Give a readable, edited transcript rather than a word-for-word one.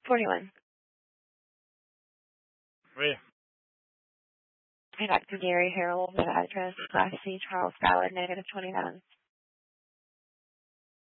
41. Oui. Hey, Dr. Gary Harold, that address, Class C, Charles Ballard, -29.